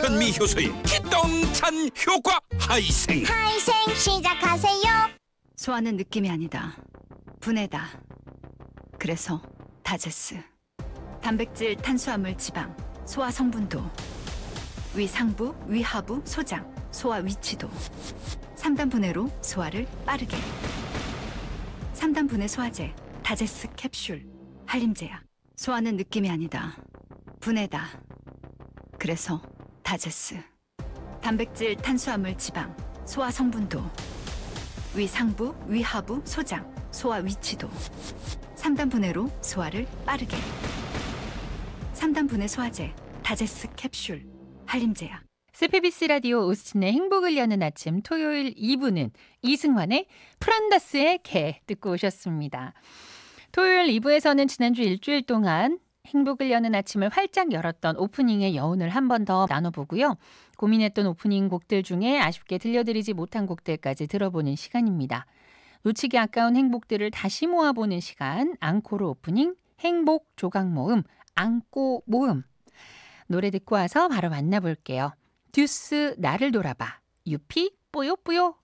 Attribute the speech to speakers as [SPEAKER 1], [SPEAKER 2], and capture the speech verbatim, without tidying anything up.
[SPEAKER 1] 현미 효소의 기똥찬 효과 하이생.
[SPEAKER 2] 하이생 시작하세요.
[SPEAKER 3] 소화는 느낌이 아니다. 분해다. 그래서 다제스. 단백질, 탄수화물, 지방, 소화 성분도, 위 상부, 위 하부, 소장, 소화 위치도. 삼 단 분해로 소화를 빠르게. 삼 단 분해 소화제, 다제스 캡슐, 한림제약. 소화는 느낌이 아니다. 분해다. 그래서 다제스. 단백질, 탄수화물, 지방, 소화 성분도, 위 상부, 위 하부, 소장, 소화 위치도. 삼 단 분해로 소화를 빠르게. 삼 단 분해 소화제, 다제스 캡슐, 한림제약.
[SPEAKER 4] 스피비씨 라디오 오스틴의 행복을 여는 아침 토요일 이 부는 이승환의 프란다스의 개 듣고 오셨습니다. 토요일 이 부에서는 지난주 일주일 동안 행복을 여는 아침을 활짝 열었던 오프닝의 여운을 한 번 더 나눠보고요. 고민했던 오프닝 곡들 중에 아쉽게 들려드리지 못한 곡들까지 들어보는 시간입니다. 놓치기 아까운 행복들을 다시 모아보는 시간, 앙코르 오프닝 행복 조각 모음, 앙꼬 모음. 노래 듣고 와서 바로 만나볼게요. 듀스 나를 돌아봐, 유피 뽀요뽀요.